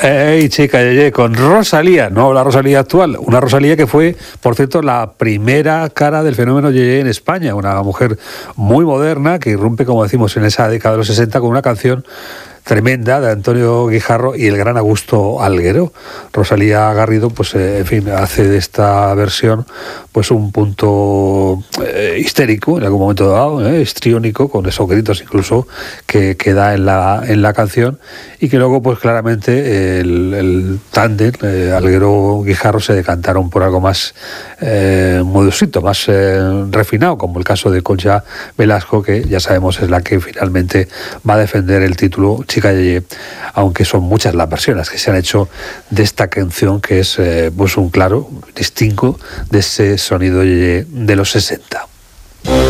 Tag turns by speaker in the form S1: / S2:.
S1: Hey, chica, con Rosalía, no la Rosalía actual, una Rosalía que fue, por cierto, la primera cara del fenómeno Yeye en España, una mujer muy moderna que irrumpe, como decimos, en esa década de los 60 con una canción tremenda de Antonio Guijarro y el gran Augusto Alguero. Rosalía Garrido, pues en fin, hace de esta versión pues un punto histérico en algún momento dado, histriónico, con esos gritos incluso que da en la canción, y que luego pues claramente el tándem Alguero-Guijarro se decantaron por algo más modosito, más refinado, como el caso de Concha Velasco, que ya sabemos es la que finalmente va a defender el título Chica Yeye, aunque son muchas las versiones que se han hecho de esta canción, que es pues un claro distingo de ese sonido Yeye de los 60.